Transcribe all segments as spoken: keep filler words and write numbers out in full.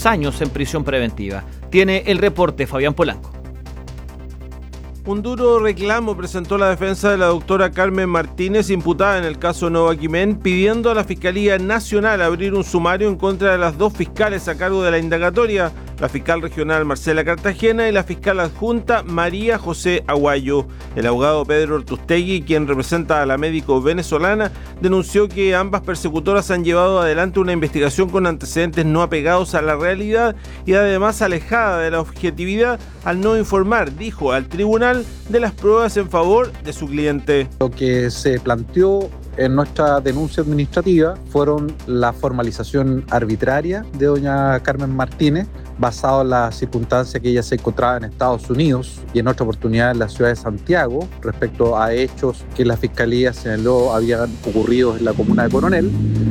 dos años en prisión preventiva. Tiene el reporte Fabián Polanco. Un duro reclamo presentó la defensa de la doctora Carmen Martínez, imputada en el caso Novaquimen, pidiendo a la Fiscalía Nacional abrir un sumario en contra de las dos fiscales a cargo de la indagatoria, la fiscal regional Marcela Cartagena y la fiscal adjunta María José Aguayo. El abogado Pedro Ortustegui, quien representa a la médico venezolana, denunció que ambas persecutoras han llevado adelante una investigación con antecedentes no apegados a la realidad y además alejada de la objetividad al no informar, dijo, al tribunal de las pruebas en favor de su cliente. Lo que se planteó en nuestra denuncia administrativa fueron la formalización arbitraria de doña Carmen Martínez, basado en la circunstancia que ella se encontraba en Estados Unidos y en otra oportunidad en la ciudad de Santiago, respecto a hechos que la Fiscalía señaló habían ocurrido en la comuna de Coronel,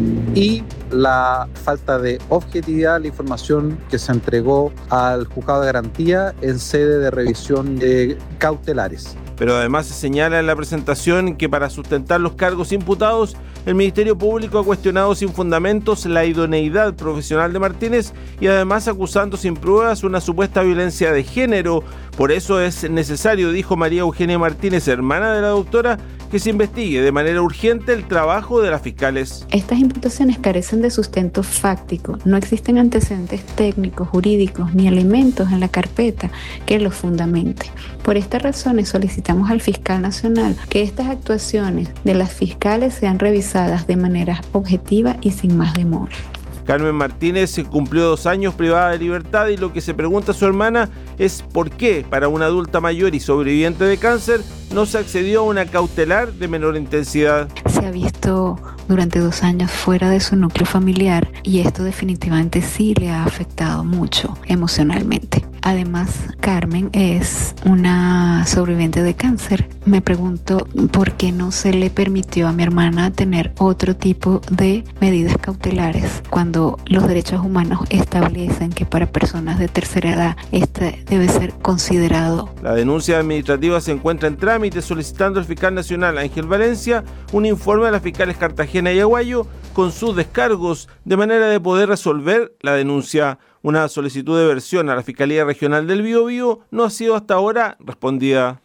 y la falta de objetividad de la información que se entregó al juzgado de garantía en sede de revisión de cautelares. Pero además se señala en la presentación que para sustentar los cargos imputados, el Ministerio Público ha cuestionado sin fundamentos la idoneidad profesional de Martínez y además acusando sin pruebas una supuesta violencia de género. Por eso es necesario, dijo María Eugenia Martínez, hermana de la doctora, que se investigue de manera urgente el trabajo de las fiscales. Estas imputaciones carecen de sustento fáctico, no existen antecedentes técnicos, jurídicos ni elementos en la carpeta que los fundamente. Por estas razones solicitamos al fiscal nacional que estas actuaciones de las fiscales sean revisadas de manera objetiva y sin más demora. Carmen Martínez cumplió dos años privada de libertad y lo que se pregunta a su hermana es por qué para una adulta mayor y sobreviviente de cáncer no se accedió a una cautelar de menor intensidad. Se ha visto durante dos años fuera de su núcleo familiar y esto definitivamente sí le ha afectado mucho emocionalmente. Además, Carmen es una sobreviviente de cáncer. Me pregunto por qué no se le permitió a mi hermana tener otro tipo de medidas cautelares cuando los derechos humanos establecen que para personas de tercera edad este debe ser considerado. La denuncia administrativa se encuentra en trámite, solicitando al fiscal nacional Ángel Valencia un informe a las fiscales Cartagena y Aguayo con sus descargos de manera de poder resolver la denuncia. Una solicitud de versión a la Fiscalía Regional del Biobío no ha sido hasta ahora respondida.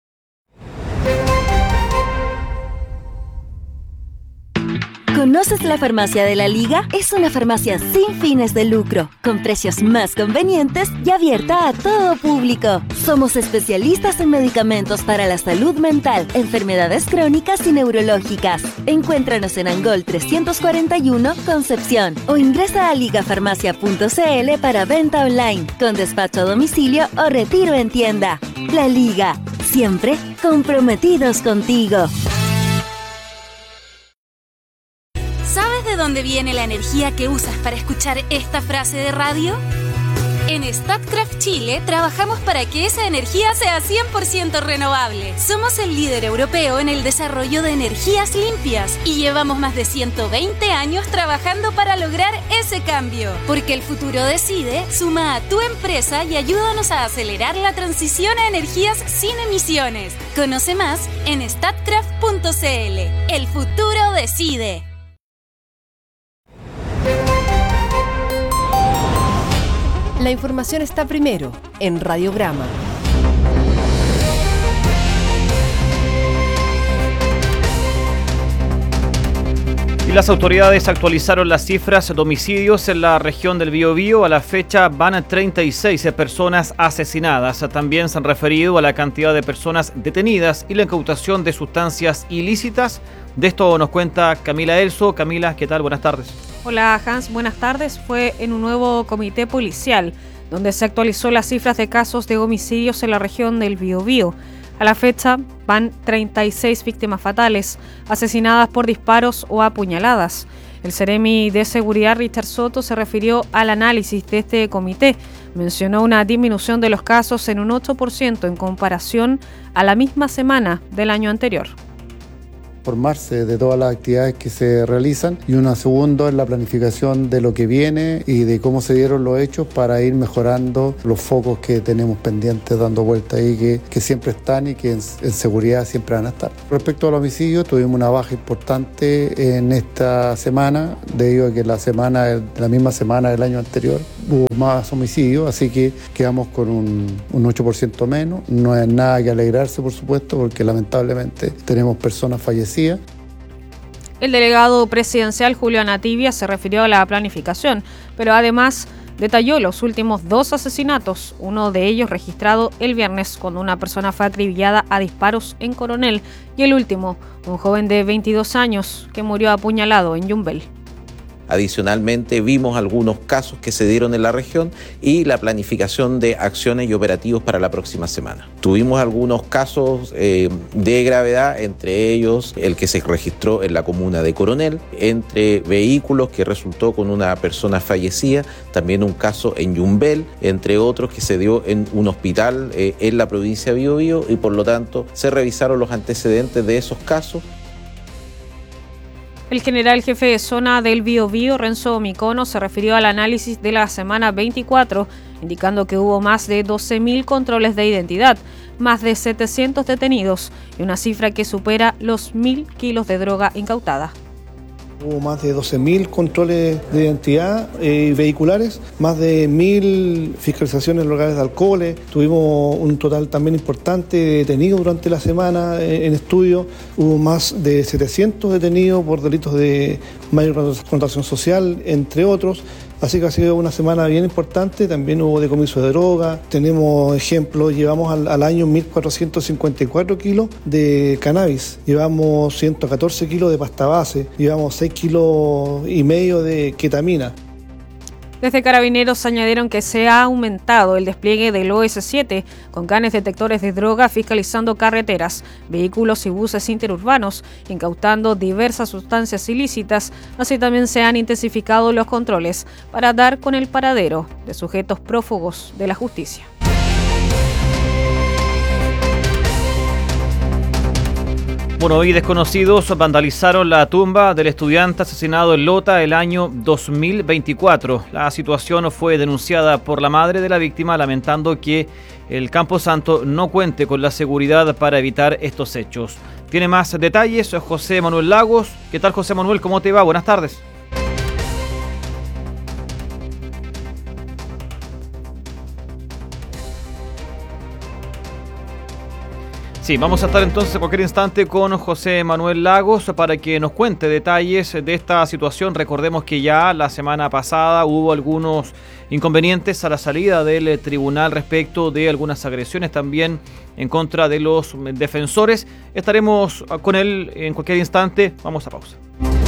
¿Conoces la Farmacia de la Liga? Es una farmacia sin fines de lucro, con precios más convenientes y abierta a todo público. Somos especialistas en medicamentos para la salud mental, enfermedades crónicas y neurológicas. Encuéntranos en Angol trescientos cuarenta y uno, Concepción, o ingresa a ligafarmacia punto c l para venta online, con despacho a domicilio o retiro en tienda. La Liga, siempre comprometidos contigo. ¿Sabes de dónde viene la energía que usas para escuchar esta frase de radio? En Statkraft Chile trabajamos para que esa energía sea cien por ciento renovable. Somos el líder europeo en el desarrollo de energías limpias y llevamos más de ciento veinte años trabajando para lograr ese cambio. Porque el futuro decide, suma a tu empresa y ayúdanos a acelerar la transición a energías sin emisiones. Conoce más en statkraft punto c l. El futuro decide. La información está primero en Radiograma. Y las autoridades actualizaron las cifras de homicidios en la región del Biobío. A la fecha van treinta y seis personas asesinadas. También se han referido a la cantidad de personas detenidas y la incautación de sustancias ilícitas. De esto nos cuenta Camila Elso. Camila, ¿qué tal? Buenas tardes. Hola Hans, buenas tardes. Fue en un nuevo comité policial donde se actualizó las cifras de casos de homicidios en la región del Biobío. A la fecha van treinta y seis víctimas fatales, asesinadas por disparos o apuñaladas. El Seremi de Seguridad Richard Soto se refirió al análisis de este comité. Mencionó una disminución de los casos en un ocho por ciento en comparación a la misma semana del año anterior. informarse de todas las actividades que se realizan, y una segundo es la planificación de lo que viene y de cómo se dieron los hechos para ir mejorando los focos que tenemos pendientes dando vuelta ahí, que, que siempre están y que en, en seguridad siempre van a estar. Respecto al homicidio, tuvimos una baja importante en esta semana, debido a que la semana, la misma semana del año anterior hubo más homicidios, así que quedamos con un, un ocho por ciento menos. No es nada que alegrarse, por supuesto, porque lamentablemente tenemos personas fallecidas. El delegado presidencial Julio Anativia se refirió a la planificación, pero además detalló los últimos dos asesinatos, uno de ellos registrado el viernes cuando una persona fue acribillada a disparos en Coronel, y el último, un joven de veintidós años que murió apuñalado en Yumbel. Adicionalmente, vimos algunos casos que se dieron en la región y la planificación de acciones y operativos para la próxima semana. Tuvimos algunos casos eh, de gravedad, entre ellos el que se registró en la comuna de Coronel, entre vehículos que resultó con una persona fallecida, también un caso en Yumbel, entre otros que se dio en un hospital eh, en la provincia de Biobío, y por lo tanto se revisaron los antecedentes de esos casos. El general jefe de zona del Biobío, Renzo Micono, se refirió al análisis de la semana veinticuatro, indicando que hubo más de doce mil controles de identidad, más de setecientos detenidos y una cifra que supera los mil kilos de droga incautada. Hubo más de doce mil controles de identidad eh, vehiculares, más de mil fiscalizaciones locales de alcoholes. Tuvimos un total también importante de detenidos durante la semana en, en estudio. Hubo más de setecientos detenidos por delitos de mayor connotación social, entre otros. Así que ha sido una semana bien importante. También hubo decomiso de droga. Tenemos ejemplos, llevamos al, al año mil cuatrocientos cincuenta y cuatro kilos de cannabis, llevamos ciento catorce kilos de pasta base, llevamos seis kilos y medio de ketamina. Desde Carabineros añadieron que se ha aumentado el despliegue del O S siete con canes detectores de droga fiscalizando carreteras, vehículos y buses interurbanos, incautando diversas sustancias ilícitas. Así también se han intensificado los controles para dar con el paradero de sujetos prófugos de la justicia. Bueno, hoy desconocidos vandalizaron la tumba del estudiante asesinado en Lota el año dos mil veinticuatro. La situación fue denunciada por la madre de la víctima, lamentando que el Camposanto no cuente con la seguridad para evitar estos hechos. Tiene más detalles José Manuel Lagos. ¿Qué tal, José Manuel? ¿Cómo te va? Buenas tardes. Sí, vamos a estar entonces en cualquier instante con José Manuel Lagos para que nos cuente detalles de esta situación. Recordemos que ya la semana pasada hubo algunos inconvenientes a la salida del tribunal respecto de algunas agresiones también en contra de los defensores. Estaremos con él en cualquier instante. Vamos a pausa.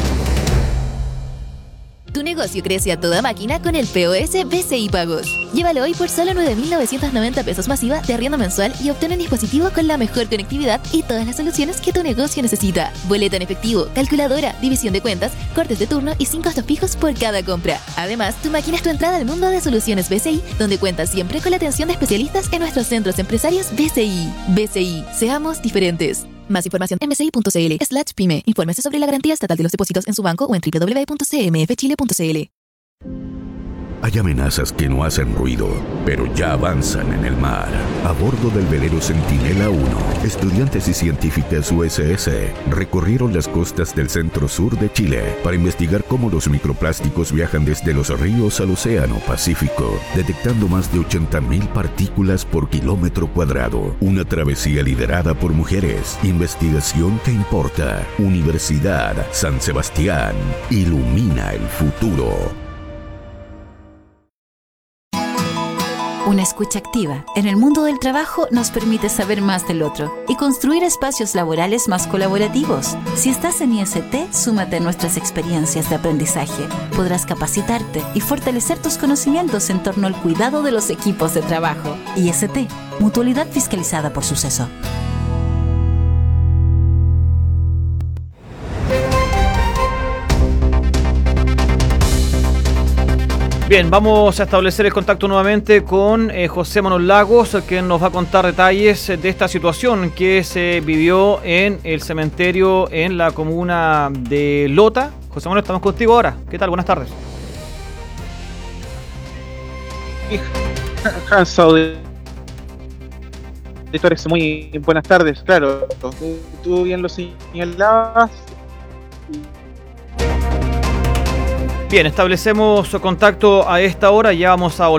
Tu negocio crece a toda máquina con el P O S B C I Pagos. Llévalo hoy por solo nueve mil novecientos noventa pesos masiva de arriendo mensual y obtén un dispositivo con la mejor conectividad y todas las soluciones que tu negocio necesita. Boleta en efectivo, calculadora, división de cuentas, cortes de turno y sin costos fijos por cada compra. Además, tu máquina es tu entrada al mundo de soluciones B C I, donde cuentas siempre con la atención de especialistas en nuestros centros empresarios B C I. B C I, seamos diferentes. Más información en bci.cl slash pyme. Infórmese sobre la garantía estatal de los depósitos en su banco o en doble u doble u doble u punto c m f chile punto c l. Hay amenazas que no hacen ruido, pero ya avanzan en el mar. A bordo del velero Centinela uno, estudiantes y científicas U S S recorrieron las costas del centro-sur de Chile para investigar cómo los microplásticos viajan desde los ríos al océano Pacífico, detectando más de ochenta mil partículas por kilómetro cuadrado. Una travesía liderada por mujeres. Investigación que importa. Universidad San Sebastián. Ilumina el futuro. Una escucha activa en el mundo del trabajo nos permite saber más del otro y construir espacios laborales más colaborativos. Si estás en I S T, súmate a nuestras experiencias de aprendizaje. Podrás capacitarte y fortalecer tus conocimientos en torno al cuidado de los equipos de trabajo. I S T, Mutualidad Fiscalizada por Suceso. Bien, vamos a establecer el contacto nuevamente con eh, José Manuel Lagos, quien nos va a contar detalles de esta situación que se vivió en el cementerio en la comuna de Lota. José Manuel, estamos contigo ahora. ¿Qué tal? Buenas tardes. Cansado de editores, muy buenas tardes. Claro, tú bien lo señalabas. Bien, establecemos contacto a esta hora. Ya vamos a